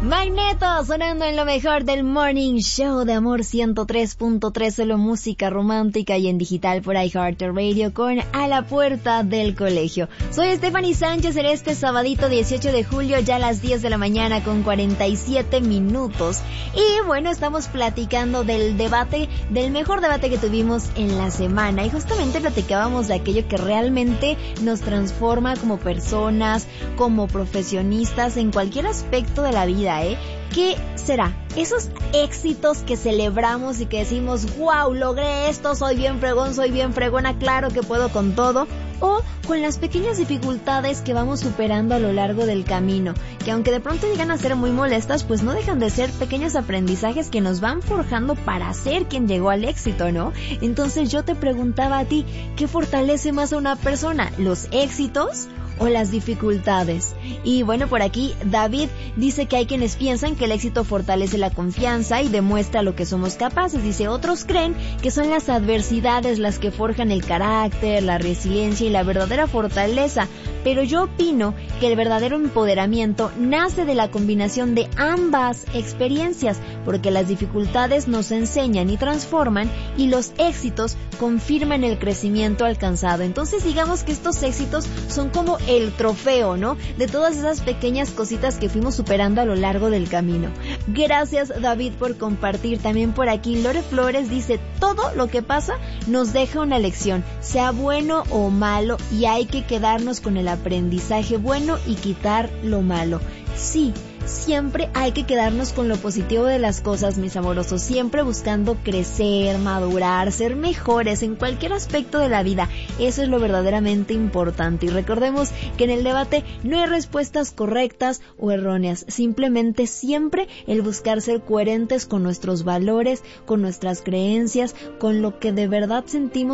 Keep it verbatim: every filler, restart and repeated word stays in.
Magneto sonando en lo mejor del Morning Show de Amor ciento tres punto tres, solo música romántica y en digital por iHeartRadio con A la Puerta del Colegio. Soy Stephanie Sánchez en este sabadito dieciocho de julio, ya a las diez de la mañana con cuarenta y siete minutos. Y bueno, estamos platicando del debate, del mejor debate que tuvimos en la semana. Y justamente platicábamos de aquello que realmente nos transforma como personas, como profesionistas, en cualquier aspecto de la vida. ¿Eh? ¿Qué será? Esos éxitos que celebramos y que decimos, wow, logré esto, soy bien fregón, soy bien fregona, claro que puedo con todo. O con las pequeñas dificultades que vamos superando a lo largo del camino, que aunque de pronto llegan a ser muy molestas, pues no dejan de ser pequeños aprendizajes que nos van forjando para ser quien llegó al éxito, ¿no? Entonces yo te preguntaba a ti, ¿qué fortalece más a una persona? ¿Los éxitos o las dificultades? Y bueno, por aquí David dice que hay quienes piensan que el éxito fortalece la confianza y demuestra lo que somos capaces. Dice, otros creen que son las adversidades las que forjan el carácter, la resiliencia y la verdadera fortaleza. Pero yo opino que el verdadero empoderamiento nace de la combinación de ambas experiencias, porque las dificultades nos enseñan y transforman y los éxitos confirman el crecimiento alcanzado. Entonces digamos que estos éxitos son como el trofeo, ¿no? De todas esas pequeñas cositas que fuimos superando a lo largo del camino. Gracias, David, por compartir. También por aquí Lore Flores dice, todo lo que pasa nos deja una lección, sea bueno o malo, y hay que quedarnos con el aprendizaje bueno y quitar lo malo. Sí, siempre hay que quedarnos con lo positivo de las cosas, mis amorosos, siempre buscando crecer, madurar, ser mejores en cualquier aspecto de la vida. Eso es lo verdaderamente importante. Y recordemos que en el debate no hay respuestas correctas o erróneas, simplemente siempre el buscar ser coherentes con nuestros valores, con nuestras creencias, con lo que de verdad sentimos